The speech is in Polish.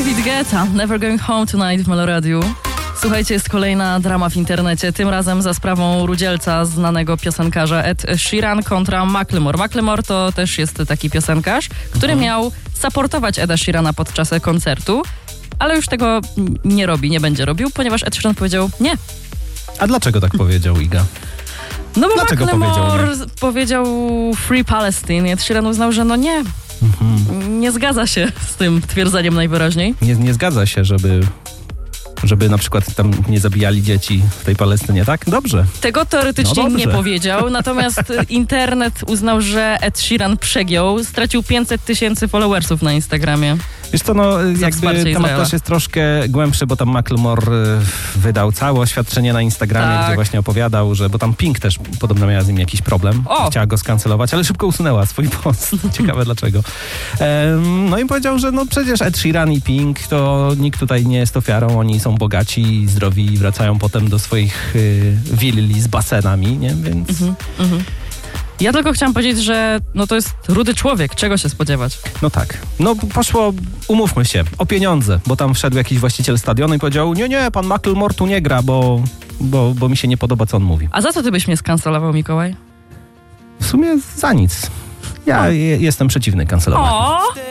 David Guetta, Never Going Home Tonight w Meloradiu. Słuchajcie, jest kolejna drama w internecie, tym razem za sprawą rudzielca znanego piosenkarza Ed Sheeran kontra Macklemore. Macklemore to też jest taki piosenkarz, który miał supportować Eda Sheerana podczas koncertu, ale już tego nie robi, nie będzie robił, ponieważ Ed Sheeran powiedział nie. A dlaczego tak powiedział, Iga? No bo Dlaczego Macklemore powiedział Free Palestine. Ed Sheeran uznał, że no nie. Nie zgadza się z tym twierdzeniem najwyraźniej. Nie zgadza się, żeby na przykład tam nie zabijali dzieci w tej Palestynie, tak? Dobrze. Tego teoretycznie No nie powiedział, natomiast internet uznał, że Ed Sheeran przegiął, stracił 500 000 followersów na Instagramie. Wiesz co, no jakby temat też jest troszkę głębszy, bo tam Macklemore wydał całe oświadczenie na Instagramie, tak, gdzie właśnie opowiadał, że, bo tam Pink też podobno miała z nim jakiś problem. Chciała go skancelować, ale szybko usunęła swój post. Ciekawe dlaczego. No i powiedział, że no przecież Ed Sheeran i Pink to nikt tutaj nie jest ofiarą, oni są bogaci, zdrowi i wracają potem do swoich willi z basenami, nie? Więc... Ja tylko chciałam powiedzieć, że no to jest rudy człowiek, czego się spodziewać? No tak. No poszło, umówmy się, o pieniądze, bo tam wszedł jakiś właściciel stadionu i powiedział, nie, pan Macklemore tu nie gra, bo mi się nie podoba, co on mówi. A za co ty byś mnie skancelował, Mikołaj? W sumie za nic. Ja jestem przeciwny kancelowaniu.